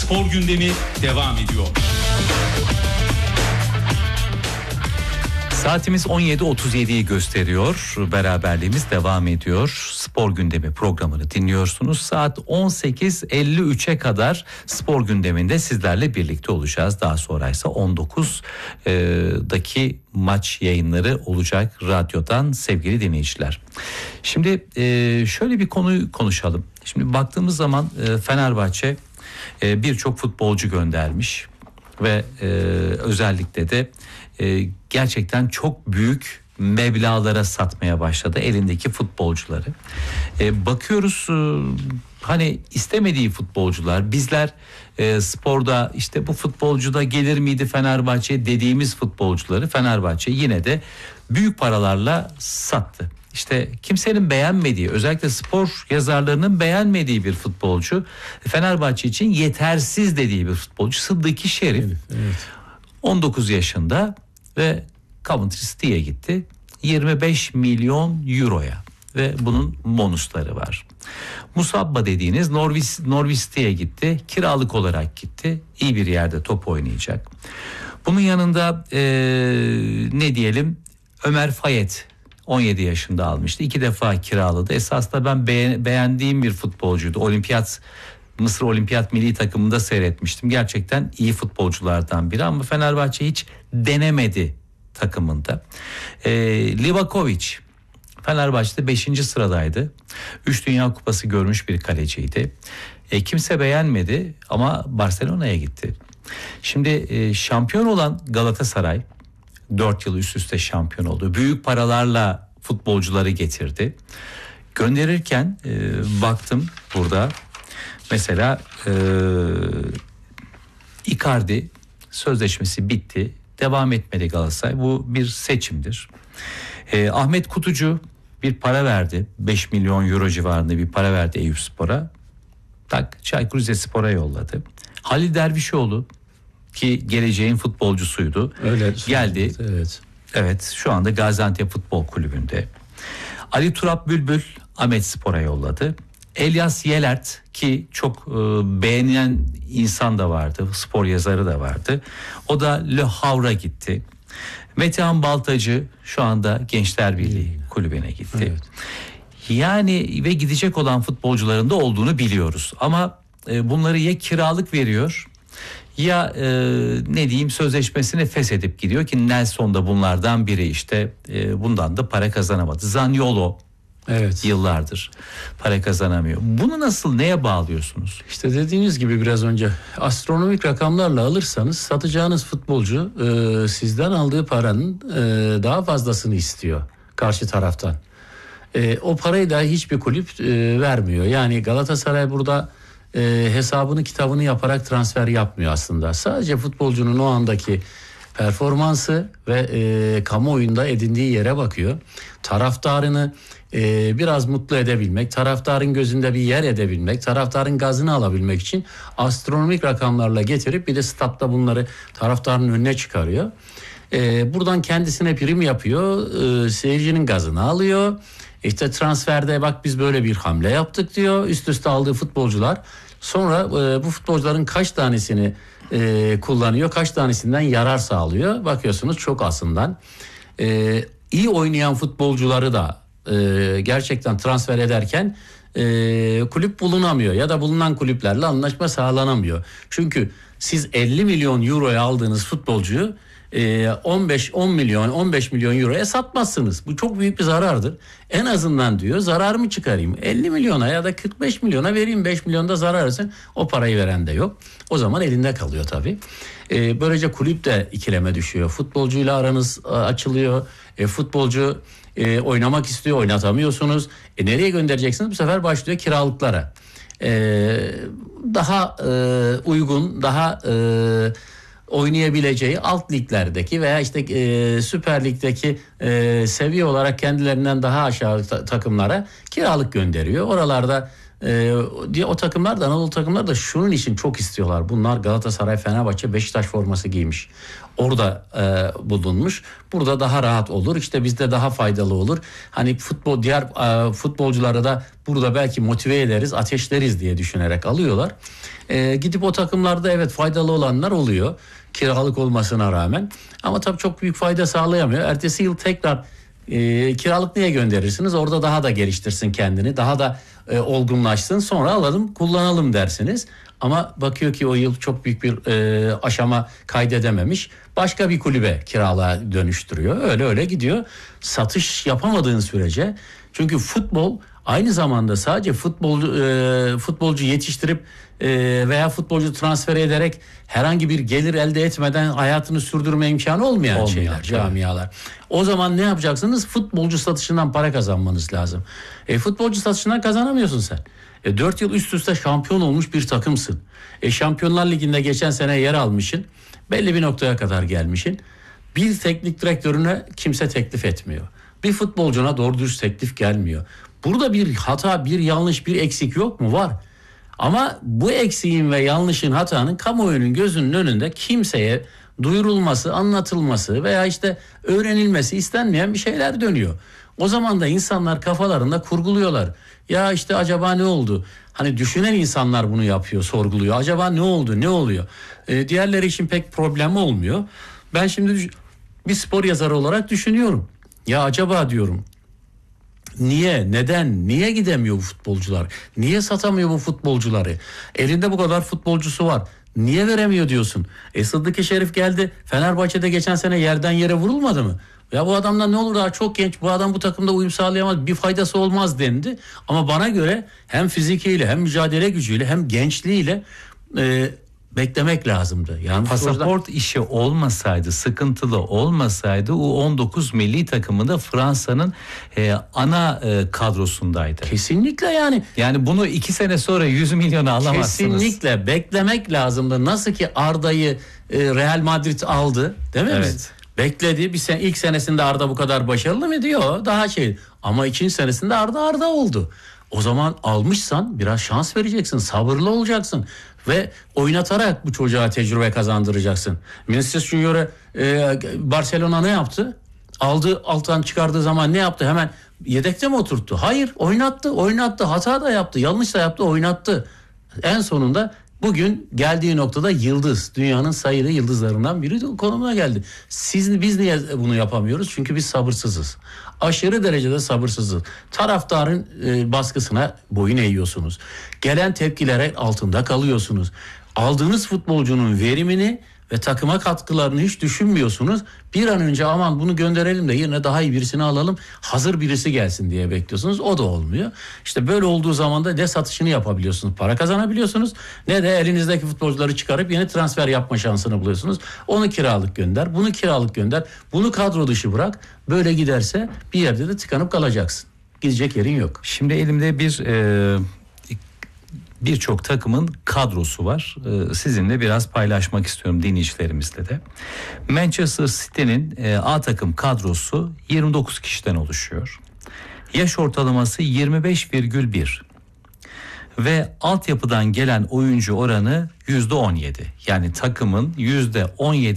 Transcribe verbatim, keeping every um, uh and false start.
Spor gündemi devam ediyor. Saatimiz on yedi otuz yediyi gösteriyor. Beraberliğimiz devam ediyor. Spor gündemi programını dinliyorsunuz. Saat on sekiz elli üçe kadar spor gündeminde sizlerle birlikte olacağız. Daha sonra ise on dokuzdaki maç yayınları olacak radyodan sevgili dinleyiciler. Şimdi şöyle bir konuyu konuşalım. Şimdi baktığımız zaman Fenerbahçe birçok futbolcu göndermiş ve özellikle de Ee, gerçekten çok büyük meblağlara satmaya başladı elindeki futbolcuları. Ee, bakıyoruz e, hani istemediği futbolcular, bizler e, sporda işte bu futbolcu da gelir miydi Fenerbahçe dediğimiz futbolcuları Fenerbahçe yine de büyük paralarla sattı. İşte kimsenin beğenmediği, özellikle spor yazarlarının beğenmediği bir futbolcu, Fenerbahçe için yetersiz dediği bir futbolcu Sıddıki Şerif. Evet, evet. on dokuz yaşında ve Coventry City'ye gitti. yirmi beş milyon euroya ve bunun bonusları var. Musabba dediğiniz Norwich, Norwich City'ye gitti. Kiralık olarak gitti. İyi bir yerde top oynayacak. Bunun yanında ee, ne diyelim Ömer Fayet on yedi yaşında almıştı. İki defa kiraladı. Esasında ben beğen, beğendiğim bir futbolcuydu. Olimpiyat Mısır Olimpiyat Milli Takımı'nda seyretmiştim. Gerçekten iyi futbolculardan biri ama Fenerbahçe hiç denemedi takımında. Ee, Livakovic Fenerbahçe'de beşinci sıradaydı. Üç Dünya Kupası görmüş bir kaleciydi. E, kimse beğenmedi ama Barcelona'ya gitti. Şimdi e, şampiyon olan Galatasaray dört yıl üst üste şampiyon oldu. Büyük paralarla futbolcuları getirdi. Gönderirken e, baktım burada. Mesela e, Icardi sözleşmesi bitti. Devam etmedi Galatasaray. Bu bir seçimdir. E, Ahmet Kutucu bir para verdi. beş milyon euro civarında bir para verdi Eyüpspor'a. Tak Çaykur Rizespor'a yolladı. Halil Dervişoğlu ki geleceğin futbolcusuydu. Öyle geldi. Evet. Evet, şu anda Gaziantep Futbol Kulübü'nde. Ali Turap Bülbül Ahmetspor'a yolladı. Elias Yelert ki çok e, beğenilen insan da vardı, spor yazarı da vardı. O da Le Havre'a gitti. Metehan Baltacı şu anda Gençler Birliği hmm. kulübüne gitti. Evet. Yani ve gidecek olan futbolcuların da olduğunu biliyoruz. Ama e, bunları ya kiralık veriyor ya e, ne diyeyim sözleşmesini feshedip gidiyor ki Nelson da bunlardan biri işte e, bundan da para kazanamadı. Zaniolo. Evet. Yıllardır para kazanamıyor. Bunu nasıl neye bağlıyorsunuz? İşte dediğiniz gibi biraz önce astronomik rakamlarla alırsanız satacağınız futbolcu e, sizden aldığı paranın e, daha fazlasını istiyor karşı taraftan. E, o parayı da hiçbir kulüp e, vermiyor. Yani Galatasaray burada e, hesabını kitabını yaparak transfer yapmıyor aslında. Sadece futbolcunun o andaki performansı ve e, kamuoyunda edindiği yere bakıyor. Taraftarını e, biraz mutlu edebilmek, taraftarın gözünde bir yer edebilmek, taraftarın gazını alabilmek için astronomik rakamlarla getirip bir de statta bunları taraftarın önüne çıkarıyor. E, buradan kendisine prim yapıyor, e, seyircinin gazını alıyor. İşte transferde bak biz böyle bir hamle yaptık diyor. Üst üste aldığı futbolcular. Sonra e, bu futbolcuların kaç tanesini e, kullanıyor, kaç tanesinden yarar sağlıyor. Bakıyorsunuz çok azından. E, iyi oynayan futbolcuları da e, gerçekten transfer ederken e, kulüp bulunamıyor. Ya da bulunan kulüplerle anlaşma sağlanamıyor. Çünkü siz elli milyon euroya aldığınız futbolcuyu on beş on milyon on beş milyon euroya satmazsınız. Bu çok büyük bir zarardır. En azından diyor zararımı çıkarayım. elli milyona ya da kırk beş milyona vereyim, beş milyonda zarar etsin. O parayı veren de yok. O zaman elinde kalıyor tabii. Ee, böylece kulüp de ikileme düşüyor. Futbolcuyla aranız açılıyor. E, futbolcu e, oynamak istiyor, oynatamıyorsunuz. E, nereye göndereceksiniz? Bu sefer başlıyor kiralıklara. E, daha e, uygun, daha e, oynayabileceği alt liglerdeki veya işte e, Süper Lig'deki e, seviye olarak kendilerinden daha aşağı ta- takımlara kiralık gönderiyor. Oralarda Ee, diye o takımlar da Anadolu takımlar da şunun için çok istiyorlar. Bunlar Galatasaray, Fenerbahçe, Beşiktaş forması giymiş. Orada e, bulunmuş. Burada daha rahat olur. İşte bizde daha faydalı olur. Hani futbol diğer e, futbolcuları da burada belki motive ederiz, ateşleriz diye düşünerek alıyorlar. E, gidip o takımlarda evet faydalı olanlar oluyor. Kiralık olmasına rağmen. Ama tabii çok büyük fayda sağlayamıyor. Ertesi yıl tekrar e, kiralık niye gönderirsiniz? Orada daha da geliştirsin kendini. Daha da e, olgunlaşsın. Sonra alalım, kullanalım dersiniz. Ama bakıyor ki o yıl çok büyük bir e, aşama kaydedememiş. Başka bir kulübe kiralığa dönüştürüyor. Öyle öyle gidiyor. Satış yapamadığın sürece. Çünkü futbol aynı zamanda sadece futbolcu e, futbolcu yetiştirip e, veya futbolcu transfer ederek herhangi bir gelir elde etmeden hayatını sürdürme imkanı olmayan Olmuyor, şeyler, evet. camialar. O zaman ne yapacaksınız? Futbolcu satışından para kazanmanız lazım. E, futbolcu satışından kazanamıyorsun sen. E, dört yıl üst üste şampiyon olmuş bir takımsın. E, Şampiyonlar Ligi'nde geçen sene yer almışsın. Belli bir noktaya kadar gelmişsin. Bir teknik direktörüne kimse teklif etmiyor. Bir futbolcuna doğru dürüst teklif gelmiyor. Burada bir hata, bir yanlış, bir eksik yok mu? Var. Ama bu eksiğin ve yanlışın, hatanın kamuoyunun gözünün önünde kimseye duyurulması, anlatılması veya işte öğrenilmesi istenmeyen bir şeyler dönüyor. O zaman da insanlar kafalarında kurguluyorlar. Ya işte acaba ne oldu? Hani düşünen insanlar bunu yapıyor, sorguluyor. Acaba ne oldu, ne oluyor? Ee, diğerleri için pek problem olmuyor. Ben şimdi bir spor yazarı olarak düşünüyorum. Ya acaba diyorum, niye, neden, niye gidemiyor bu futbolcular? Niye satamıyor bu futbolcuları? Elinde bu kadar futbolcusu var. Niye veremiyor diyorsun? E Sıddık-ı Şerif geldi. Fenerbahçe'de geçen sene yerden yere vurulmadı mı? Ya bu adamdan ne olur, daha çok genç, bu adam bu takımda uyum sağlayamaz, bir faydası olmaz dendi. Ama bana göre hem fizikiyle hem mücadele gücüyle hem gençliğiyle e, beklemek lazımdı. Yani Pasaport işi olmasaydı, sıkıntılı olmasaydı U on dokuz milli takımında Fransa'nın e, ana e, kadrosundaydı. Kesinlikle yani. Yani bunu iki sene sonra yüz milyona alamazsınız. Kesinlikle beklemek lazımdı. Nasıl ki Arda'yı e, Real Madrid aldı, değil mi? Evet. Biz bekledi. Bir sen ilk senesinde Arda bu kadar başarılı mı diyor? Daha şey. Ama ikinci senesinde Arda Arda oldu. O zaman almışsan biraz şans vereceksin, sabırlı olacaksın ve oynatarak bu çocuğa tecrübe kazandıracaksın. Vinicius Junior'e e, Barcelona ne yaptı? Aldı, alttan çıkardığı zaman ne yaptı? Hemen yedekte mi oturttu? Hayır, oynattı, oynattı. Hata da yaptı, yanlış da yaptı, oynattı. En sonunda bugün geldiği noktada yıldız, dünyanın sayılı yıldızlarından biri konumuna geldi. Siz, biz niye bunu yapamıyoruz? Çünkü biz sabırsızız. Aşırı derecede sabırsızız. Taraftarın e, baskısına boyun eğiyorsunuz. Gelen tepkilere altında kalıyorsunuz. Aldığınız futbolcunun verimini ve takıma katkılarını hiç düşünmüyorsunuz. Bir an önce aman bunu gönderelim de yerine daha iyi birisini alalım, hazır birisi gelsin diye bekliyorsunuz. O da olmuyor. İşte böyle olduğu zaman da ne satışını yapabiliyorsunuz, para kazanabiliyorsunuz, ne de elinizdeki futbolcuları çıkarıp yeni transfer yapma şansını buluyorsunuz. Onu kiralık gönder, bunu kiralık gönder, bunu kadro dışı bırak. Böyle giderse bir yerde de tıkanıp kalacaksın. Gidecek yerin yok. Şimdi elimde bir e, birçok takımın kadrosu var. E, sizinle biraz paylaşmak istiyorum, dinleyicilerimizle de. Manchester City'nin e, A takım kadrosu yirmi dokuz kişiden oluşuyor. Yaş ortalaması yirmi beş virgül bir. Ve altyapıdan gelen oyuncu oranı yüzde on yedi. Yani takımın yüzde on yedi